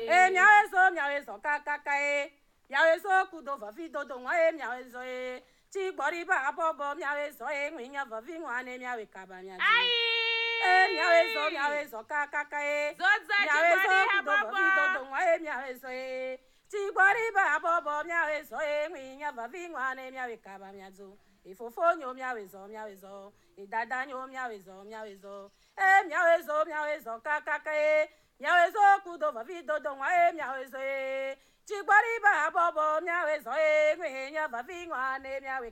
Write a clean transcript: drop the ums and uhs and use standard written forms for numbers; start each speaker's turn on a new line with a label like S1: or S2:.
S1: miawezo kaka miawezo kudo vavi dodo ngwa miawezo ti gbori ba bobo miawezo ngwinya vavi ngwane miawe kaba miazo miawezo kaka miawezo kudo vavi dodo ngwa miawezo ti gbori ba bobo miawezo ngwinya vavi ngwane miawe kaba miazo ifofonyo miawezo idadanyo miawezo miawezo kaka miawezo kudo vavi dodo ngwa miawezo ti gbori ba bobo miawezo ngwinya vavi ngwane miawe